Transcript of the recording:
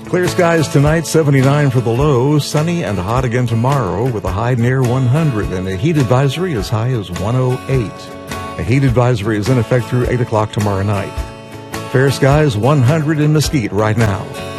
Clear skies tonight, 79 for the low. Sunny and hot again tomorrow with a high near 100 and a heat advisory as high as 108. A heat advisory is in effect through 8 o'clock tomorrow night. Fair skies, 100 in Mesquite right now.